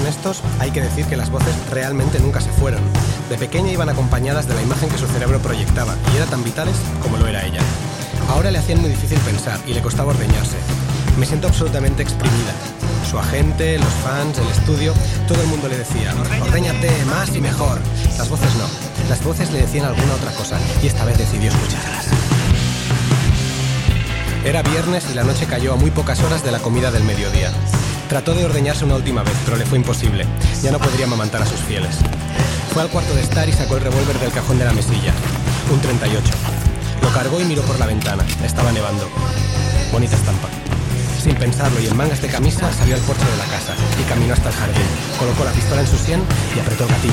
honestos, hay que decir que las voces realmente nunca se fueron. De pequeña iban acompañadas de la imagen que su cerebro proyectaba, y eran tan vitales como lo era ella. Ahora le hacían muy difícil pensar, y le costaba ordeñarse. Me siento absolutamente exprimida. Su agente, los fans, el estudio, todo el mundo le decía: ordéñate, más y mejor. Las voces no. Las voces le decían alguna otra cosa, y esta vez decidió escucharlas. Era viernes y la noche cayó a muy pocas horas de la comida del mediodía. Trató de ordeñarse una última vez, pero le fue imposible. Ya no podría amamantar a sus fieles. Fue al cuarto de estar y sacó el revólver del cajón de la mesilla. Un 38. Lo cargó y miró por la ventana. Estaba nevando. Bonita estampa. Sin pensarlo y en mangas de camisa, salió al porche de la casa y caminó hasta el jardín. Colocó la pistola en su sien y apretó el gatillo